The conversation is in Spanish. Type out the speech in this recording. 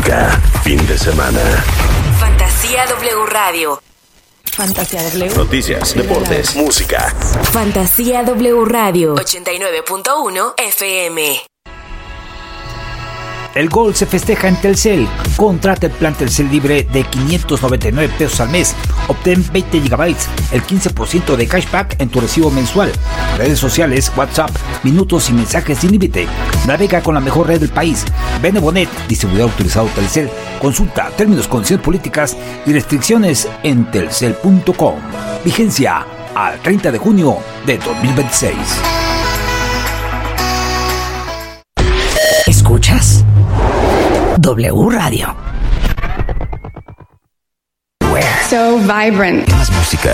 música, fin de semana. Fantasía W Radio. Fantasía W. Noticias, deportes, música. Fantasía W Radio 89.1 FM. El gol se festeja en Telcel. Contrata el plan Telcel libre de 599 pesos al mes. Obtén 20 GB, el 15% de cashback en tu recibo mensual. Redes sociales, WhatsApp, minutos y mensajes sin límite. Navega con la mejor red del país. Benebonet, distribuidor autorizado Telcel. Consulta términos, condiciones políticas y restricciones en telcel.com. Vigencia al 30 de junio de 2026. ¿Escuchas? W Radio. So vibrant. Más música.